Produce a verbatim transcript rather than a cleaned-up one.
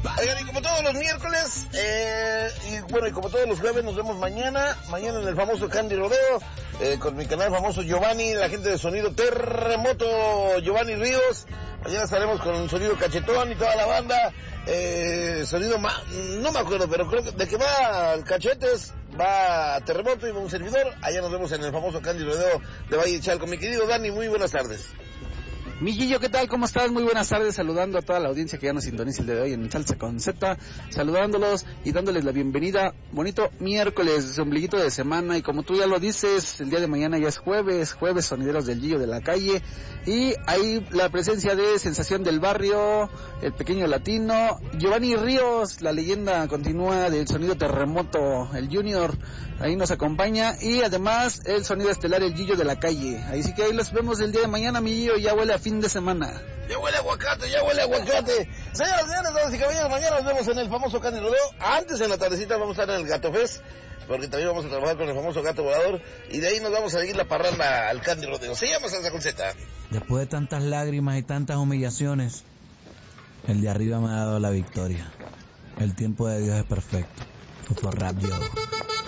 Oigan, y como todos los miércoles, eh, y bueno, y como todos los jueves, nos vemos mañana, mañana en el famoso Candy Rodeo, eh, con mi canal famoso Giovanni, la gente de Sonido Terremoto, Giovanni Ríos. Mañana estaremos con Sonido Cachetón y toda la banda, eh, sonido, ma no me acuerdo, pero creo que de que va Cachetes, va Terremoto y un servidor. Allá nos vemos en el famoso Candy Rodeo de Valle de Chalco. Mi querido Dani, muy buenas tardes. Mi Gillo, ¿qué tal? ¿Cómo estás? Muy buenas tardes, saludando a toda la audiencia que ya nos sintoniza el día de hoy en Salsa con Z, saludándolos y dándoles la bienvenida. Bonito miércoles, ombliguito de semana, y como tú ya lo dices, el día de mañana ya es jueves, jueves sonideros del Gillo de la calle, y ahí la presencia de Sensación del Barrio, el pequeño latino, Giovanni Ríos, la leyenda continúa del Sonido Terremoto, el Junior, ahí nos acompaña, y además el sonido estelar, el Gillo de la calle. Ahí sí que ahí los vemos el día de mañana, mi Gillo, ya huele a fin de semana. Ya huele a aguacate, ya huele a aguacate. Señoras, señores, damas y caballeros, mañana nos vemos en el famoso Candy Rodeo. Antes, en la tardecita, vamos a estar en el Gato Fest, porque también vamos a trabajar con el famoso Gato Volador, y de ahí nos vamos a seguir la parranda al Candy Rodeo. Se llama Salsa con Z. Después de tantas lágrimas y tantas humillaciones, el de arriba me ha dado la victoria. El tiempo de Dios es perfecto. Fue por rap, yo.